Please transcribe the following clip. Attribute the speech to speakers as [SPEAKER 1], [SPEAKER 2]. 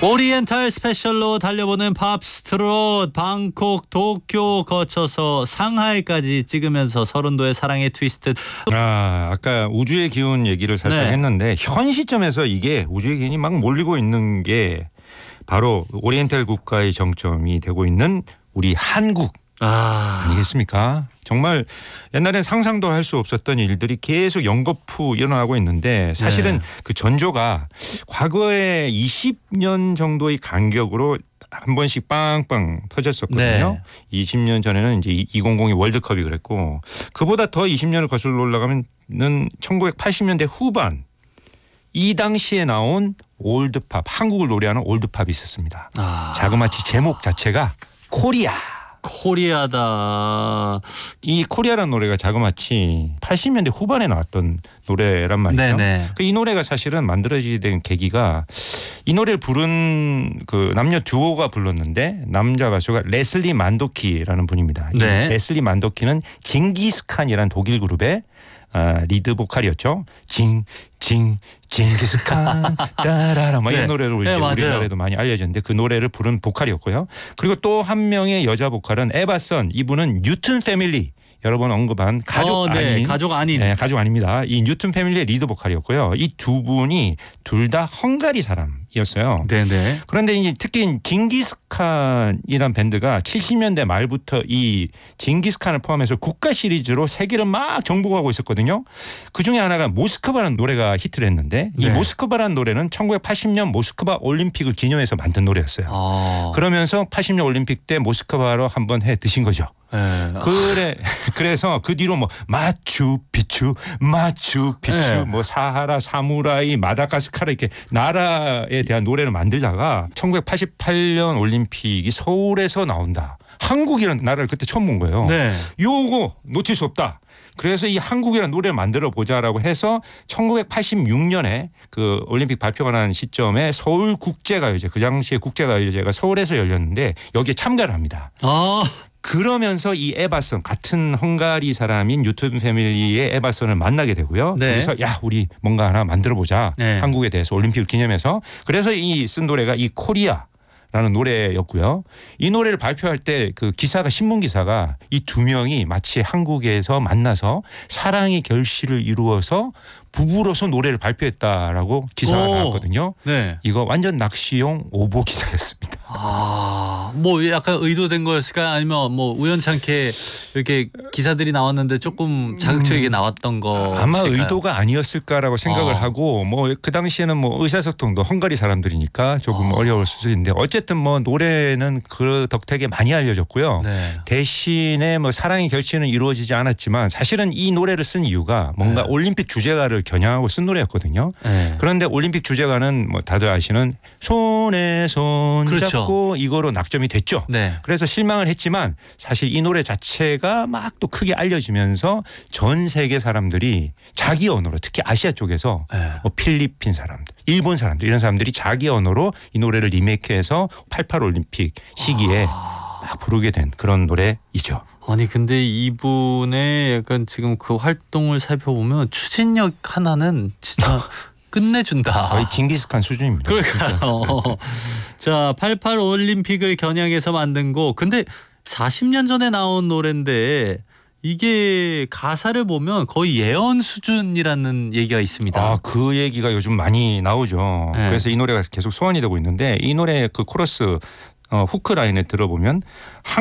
[SPEAKER 1] 오리엔탈 스페셜로 달려보는 팝스트롯, 방콕, 도쿄 거쳐서 상하이까지 찍으면서 서른도의 사랑의 트위스트.
[SPEAKER 2] 아까 우주의 기운 얘기를 살짝 했는데 현 시점에서 이게 우주의 기운이 막 몰리고 있는 게 바로 오리엔탈 국가의 정점이 되고 있는 우리 한국 아니겠습니까? 정말 옛날엔 상상도 할 수 없었던 일들이 계속 연거푸 일어나고 있는데 사실은 그 전조가 과거에 20년 정도의 간격으로 한 번씩 빵빵 터졌었거든요. 20년 전에는 이제 2002 월드컵이 그랬고 그보다 더 20년을 거슬러 올라가면 1980년대 후반 이 당시에 나온 올드팝, 한국을 노래하는 올드팝이 있었습니다. 자그마치 제목 자체가 코리아.
[SPEAKER 1] 코리아다.
[SPEAKER 2] 이 코리아라는 노래가 자그마치 80년대 후반에 나왔던 노래란 말이죠. 이 노래가 사실은 만들어지게 된 계기가 이 노래를 부른 그 남녀 듀오가 불렀는데 남자 가수가 레슬리 만도키라는 분입니다. 이 레슬리 만도키는 징기스칸이라는 독일 그룹의 리드 보컬이었죠. 징기스칸 따라라 이 노래로 우리나라에도 많이 알려졌는데 그 노래를 부른 보컬이었고요. 그리고 또 한 명의 여자 보컬은 에바선, 이분은 뉴튼 패밀리 여러 번 언급한 가족 가족 아닙니다. 이 뉴튼 패밀리의 리드 보컬이었고요. 이 두 분이 둘 다 헝가리 사람이었어요. 그런데 이제 특히 징기스칸이란 밴드가 70년대 말부터 이 징기스칸을 포함해서 국가 시리즈로 세계를 막 정복하고 있었거든요. 그 중에 하나가 모스크바라는 노래가 히트를 했는데 이 모스크바라는 노래는 1980년 모스크바 올림픽을 기념해서 만든 노래였어요. 그러면서 80년 올림픽 때 모스크바로 한번 해 드신 거죠. 그래서 그 뒤로 뭐 마추픽추 뭐 사하라, 사무라이, 마다가스카르 이렇게 나라에 대한 노래를 만들다가 1988년 올림픽이 서울에서 나온다. 한국이라는 나라를 그때 처음 본 거예요. 요거 놓칠 수 없다. 그래서 이 한국이라는 노래를 만들어 보자라고 해서 1986년에 그 올림픽 발표가 난 시점에 서울국제가요제, 그 당시에 국제가요제가 서울에서 열렸는데 여기에 참가를 합니다. 그러면서 이 에바선, 같은 헝가리 사람인 뉴튼 패밀리의 에바선을 만나게 되고요. 그래서 야 우리 뭔가 하나 만들어보자. 한국에 대해서 올림픽을 기념해서. 그래서 이 쓴 노래가 이 코리아라는 노래였고요. 이 노래를 발표할 때 그 기사가, 신문 기사가 이 두 명이 마치 한국에서 만나서 사랑의 결실을 이루어서 부부로서 노래를 발표했다라고 기사가 나왔거든요. 이거 완전 낚시용 오보 기사였습니다.
[SPEAKER 1] 뭐 약간 의도된 거였을까? 아니면 뭐 우연찮게 이렇게 기사들이 나왔는데 조금 자극적이게 나왔던 거
[SPEAKER 2] 아마 의도가 아니었을까라고 생각을 하고 뭐 그 당시에는 뭐 의사소통도 헝가리 사람들이니까 조금 어려울 수도 있는데 어쨌든 뭐 노래는 그 덕택에 많이 알려졌고요. 대신에 뭐 사랑의 결실은 이루어지지 않았지만 사실은 이 노래를 쓴 이유가 뭔가 올림픽 주제가를 겨냥하고 쓴 노래였거든요. 그런데 올림픽 주제가는 뭐 다들 아시는 손에 손 잡고 이거로 낙점이 됐죠. 그래서 실망을 했지만 사실 이 노래 자체가 막 또 크게 알려지면서 전 세계 사람들이 자기 언어로, 특히 아시아 쪽에서 뭐 필리핀 사람들, 일본 사람들 이런 사람들이 자기 언어로 이 노래를 리메이크해서 88 올림픽 시기에 막 부르게 된 그런 노래이죠.
[SPEAKER 1] 아니 근데 이분의 약간 지금 그 활동을 살펴보면 추진력 하나는 진짜 끝내준다.
[SPEAKER 2] 거의 징기스칸 수준입니다.
[SPEAKER 1] 그러니까요. 자, 88 올림픽을 겨냥해서 만든 곡. 근데 40년 전에 나온 노래인데 이게 가사를 보면 거의 예언 수준이라는 얘기가 있습니다.
[SPEAKER 2] 그 얘기가 요즘 많이 나오죠. 그래서 이 노래가 계속 소환이 되고 있는데 이 노래 그 코러스 후크 라인에 들어보면